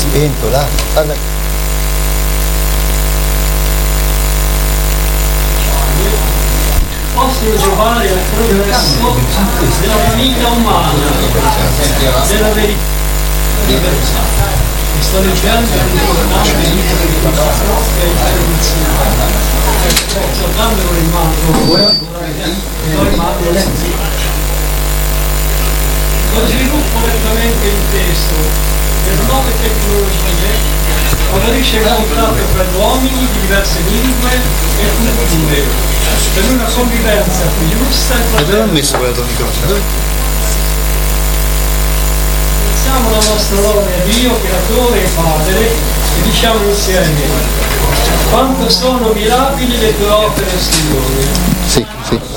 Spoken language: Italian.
spento là. Guarda. Possono giovare al progresso della famiglia umana, della verità. Sto leggendo importante libro di Picasso che è internazionale. Sto dandolo in mano, lo sviluppo lentamente il testo delle nuove tecnologie favorisce il contatto tra gli uomini di diverse lingue e culture per una convivenza più giusta e Dove fraterna. ho messo quella microfono? Ringraziamo la nostra lode a Dio, Creatore e Padre, e diciamo insieme: quanto sono mirabili le tue opere, Signore. Sì.